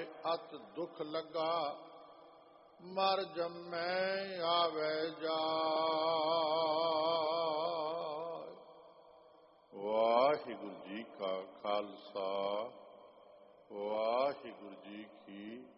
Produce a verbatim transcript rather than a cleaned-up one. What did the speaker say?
ਅਤ ਦੁਖ ਲੱਗਾ, ਮਰ ਜੰਮੈ ਆਵੈ ਜਾਇ। ਵਾਹਿਗੁਰੂ ਜੀ ਕਾ ਖਾਲਸਾ, ਵਾਹਿਗੁਰੂ ਜੀ ਕੀ